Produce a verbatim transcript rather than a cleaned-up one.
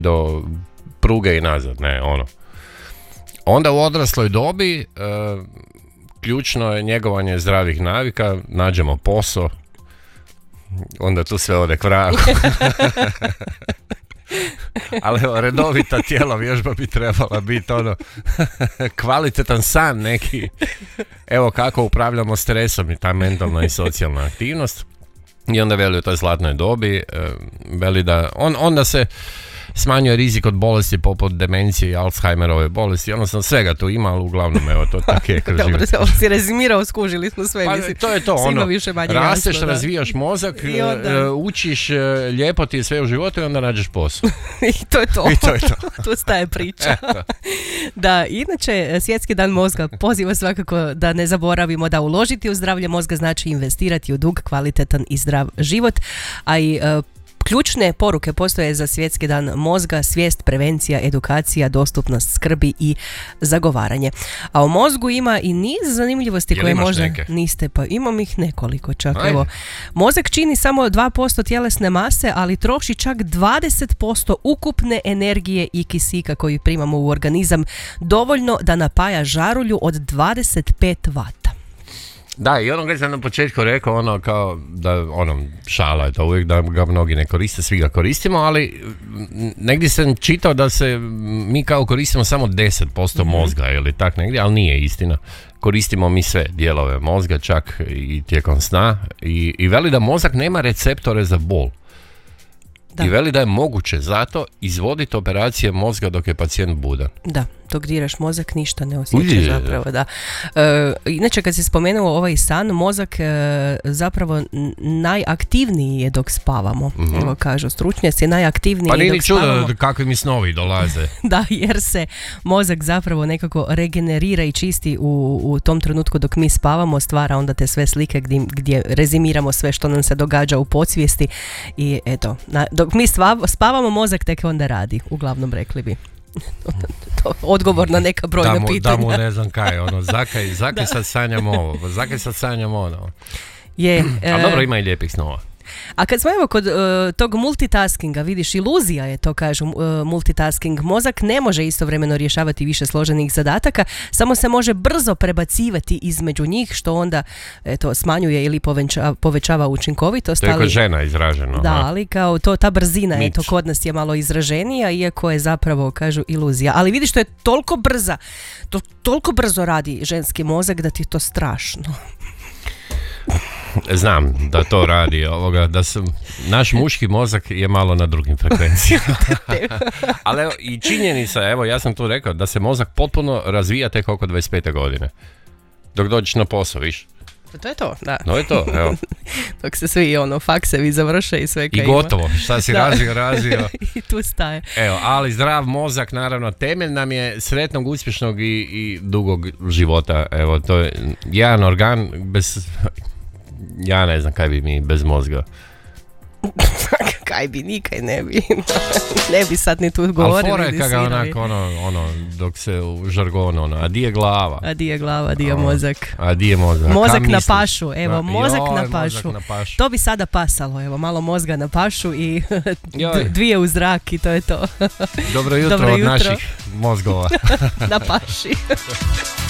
do pruge i nazad, ne, ono. Onda u odrasloj dobi e, ključno je njegovanje zdravih navika, nađemo posao, onda tu sve ode k vragu. Ali evo, redovita tijela vježba bi trebala biti ono kvalitetan san neki. Evo kako upravljamo stresom i ta mentalna i socijalna aktivnost. I onda veli u toj zlatnoj dobi, e, veli da on, onda se smanjuje rizik od bolesti poput demencije i Alzheimerove bolesti, odnosno svega tu ima, ali uglavnom evo to tako je kroz život. Dobro, ovo si rezimirao, skužili smo sve, pa, mislim. To je to, ono, više manje rasteš, jasno, razvijaš mozak, onda... učiš, lijepo ti je sve u životu i onda nađeš posao. I to je to. I to je to. Tu staje priča. Da, inače, Svjetski dan mozga poziva svakako da ne zaboravimo da uložiti u zdravlje mozga znači investirati u dug, kvalitetan i zdrav život, a i uh, ključne poruke postoje za Svjetski dan mozga: svijest, prevencija, edukacija, dostupnost skrbi i zagovaranje. A o mozgu ima i niz zanimljivosti koje možda neke? niste, pa imam ih nekoliko čak. Evo, mozak čini samo dva posto tjelesne mase, ali troši čak dvadeset posto ukupne energije i kisika koji primamo u organizam, dovoljno da napaja žarulju od dvadeset pet vata. Da, i ono kad sam na početku rekao, ono kao da, ono, šala je to uvijek da ga mnogi ne koriste, svi ga koristimo, ali negdje sam čitao da se mi kao koristimo samo deset posto mm-hmm. mozga ili tak negdje, ali nije istina. Koristimo mi sve dijelove mozga, čak i tijekom sna, i, i veli da mozak nema receptore za bol. Da. I veli da je moguće zato izvoditi operacije mozga dok je pacijent budan. Da, dok diraš mozak ništa ne osjeća zapravo, da. E, inače kad si spomenuo ovaj san, mozak e, zapravo najaktivniji je dok spavamo. Mm-hmm. Evo kažu stručnjaci, najaktivniji pa je dok spavamo. Pa nije ni čudo kakvi mi snovi dolaze. Da, jer se mozak zapravo nekako regenerira i čisti u, u tom trenutku dok mi spavamo, stvara onda te sve slike gdje, gdje rezimiramo sve što nam se događa u podsvijesti i eto, na, dok mi spavamo, mozak tek onda radi, uglavnom rekli bi. Odgovor na neka brojna da mu, pitanja. Da mu ne znam kaj, ono, zakaj, zakaj sad sanjamo ovo, zakaj sad sanjamo ono. Je, a e... dobro, ima i lijepih snova. A kad smo evo kod uh, tog multitaskinga, vidiš, iluzija je to, kažu, uh, multitasking. Mozak ne može istovremeno rješavati više složenih zadataka, samo se može brzo prebacivati između njih, što onda eto, smanjuje ili poveća, povećava učinkovitost. To je ali, kod žena izraženo. Da, ha? ali kao to, ta brzina je to kod nas je malo izraženija, iako je zapravo, kažu, iluzija. Ali vidiš, to je toliko brza, to toliko brzo radi ženski mozak da ti je to strašno. Znam da to radi ovoga, da sam, naš muški mozak je malo na drugim frekvencijama. Ali evo, i činjenica, evo ja sam tu rekao da se mozak potpuno razvija tek oko dvadeset pete godine. Dok dođeš na posao, viš? To je to, da. No je to, evo. Dok se svi ono faksevi završe i sve kaj I gotovo, ima. Šta si razvio, razvio. I tu staje. Evo, ali zdrav mozak, naravno, temelj nam je sretnog, uspješnog i, i dugog života. Evo, to je jedan organ bez... Ja ne znam kaj bi mi bez mozga. Kaj bi, nikaj ne bi. Ne bi sad ni tu govorili. Ali fora je kada onako, ono, ono, dok se u žargonu, ono, a di je glava? A di je glava, a di je mozak? A di je mozak? Mozak na pašu, evo, na, mozak, joj, na pašu. mozak na pašu. To bi sada pasalo, evo, malo mozga na pašu i dvije u zrak i to je to. Dobro jutro, Dobro jutro. Od naših mozgova. Na paši.